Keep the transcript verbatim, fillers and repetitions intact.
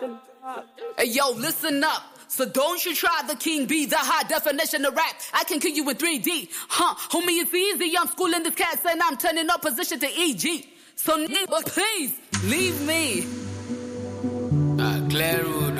Hey, yo, listen up. So don't you try the king bee, the high definition of rap. I can kill you in three D. Huh, homie, it's easy. I'm schooling this cat and I'm turning up position to E G. So nigga, please, leave me. Ah, claro.